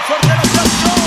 fuerte el aplauso!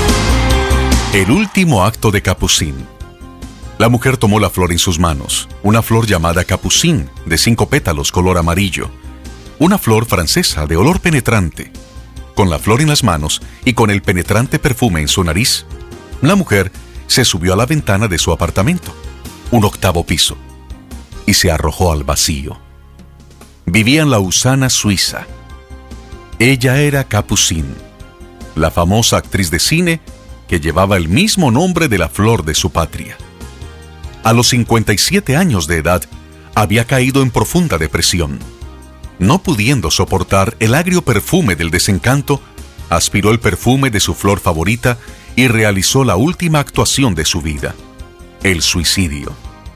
El último acto de Capucín. La mujer tomó la flor en sus manos, una flor llamada Capucín, de 5 pétalos color amarillo, una flor francesa de olor penetrante. Con la flor en las manos y con el penetrante perfume en su nariz, la mujer se subió a la ventana de su apartamento, un 8º piso, y se arrojó al vacío. Vivía en Lausana, Suiza. Ella era Capucín, la famosa actriz de cine que llevaba el mismo nombre de la flor de su patria. A los 57 años de edad, había caído en profunda depresión. No pudiendo soportar el agrio perfume del desencanto, aspiró el perfume de su flor favorita y realizó la última actuación de su vida, el suicidio.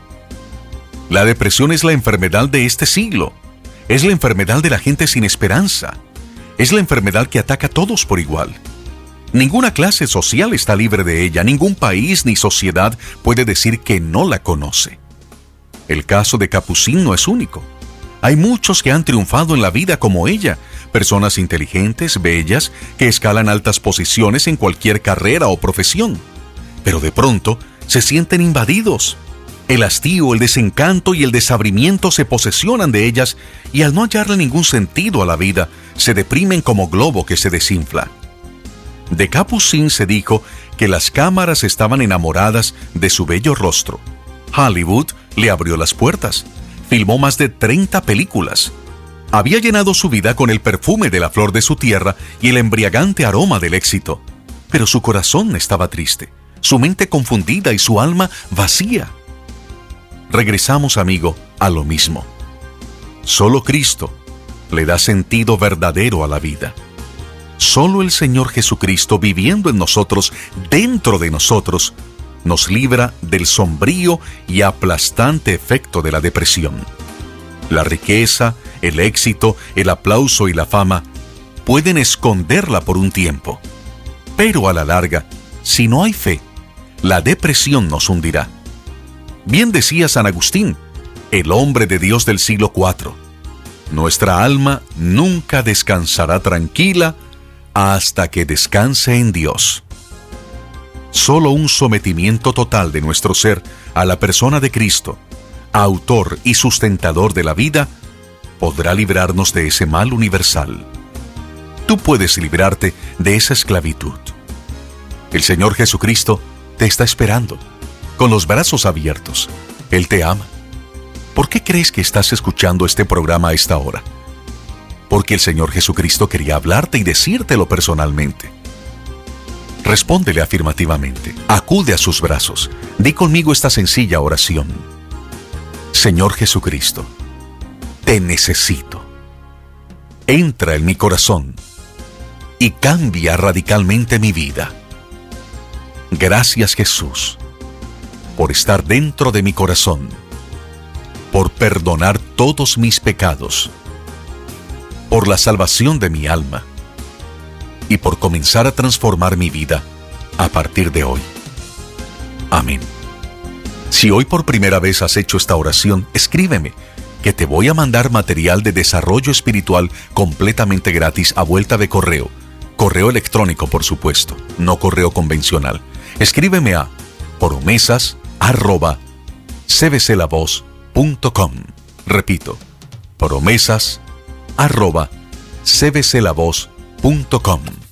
La depresión es la enfermedad de este siglo. Es la enfermedad de la gente sin esperanza. Es la enfermedad que ataca a todos por igual. Ninguna clase social está libre de ella. Ningún país ni sociedad puede decir que no la conoce. El caso de Capucín no es único. Hay muchos que han triunfado en la vida como ella, personas inteligentes, bellas, que escalan altas posiciones en cualquier carrera o profesión. Pero de pronto se sienten invadidos. El hastío, el desencanto y el desabrimiento se posesionan de ellas y al no hallarle ningún sentido a la vida, se deprimen como globo que se desinfla. De Capucín se dijo que las cámaras estaban enamoradas de su bello rostro. Hollywood le abrió las puertas. Filmó más de 30 películas. Había llenado su vida con el perfume de la flor de su tierra y el embriagante aroma del éxito. Pero su corazón estaba triste, su mente confundida y su alma vacía. Regresamos, amigo, a lo mismo. Solo Cristo le da sentido verdadero a la vida. Solo el Señor Jesucristo, viviendo en nosotros, dentro de nosotros, nos libra del sombrío y aplastante efecto de la depresión. La riqueza, el éxito, el aplauso y la fama pueden esconderla por un tiempo. Pero a la larga, si no hay fe, la depresión nos hundirá. Bien decía San Agustín, el hombre de Dios del siglo IV, nuestra alma nunca descansará tranquila hasta que descanse en Dios. Solo un sometimiento total de nuestro ser a la persona de Cristo, autor y sustentador de la vida, podrá librarnos de ese mal universal. Tú puedes librarte de esa esclavitud. El Señor Jesucristo te está esperando, con los brazos abiertos. Él te ama. ¿Por qué crees que estás escuchando este programa a esta hora? Porque el Señor Jesucristo quería hablarte y decírtelo personalmente. Respóndele afirmativamente. Acude a sus brazos. Di conmigo esta sencilla oración. Señor Jesucristo, te necesito. Entra en mi corazón y cambia radicalmente mi vida. Gracias, Jesús, por estar dentro de mi corazón, por perdonar todos mis pecados, por la salvación de mi alma y por comenzar a transformar mi vida a partir de hoy. Amén. Si hoy por primera vez has hecho esta oración, escríbeme, que te voy a mandar material de desarrollo espiritual completamente gratis a vuelta de correo. Correo electrónico, por supuesto, no correo convencional. Escríbeme a promesas@cbclavoz.com. Repito, promesas@cbclavoz.com.